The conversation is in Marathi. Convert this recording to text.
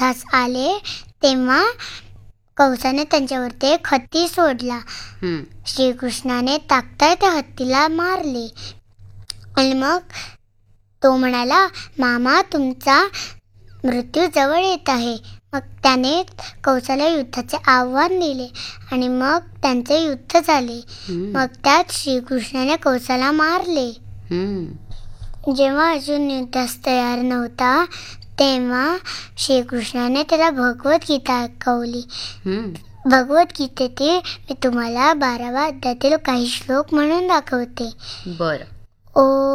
युद्धास आले तेव्हा कंसाने त्यांच्यावरती एक हत्ती सोडला. श्रीकृष्णाने ताकद त्या हत्तीला मारले आणि मग तो म्हणाला, मामा तुमचा मृत्यू जवळ येत आहे. मग त्याने कंसाला युद्धाचे आव्हान दिले आणि मग त्यांचे युद्ध झाले. मग त्यात श्रीकृष्णाने कंसाला मारले. जेव्हा अर्जुन युद्धास तयार नव्हता तेव्हा श्रीकृष्णाने त्याला भगवद्गीता ऐकवली. भगवद्गीतेतील मी तुम्हाला 12व्या अध्यायातील काही श्लोक म्हणून दाखवते. बरं. ओ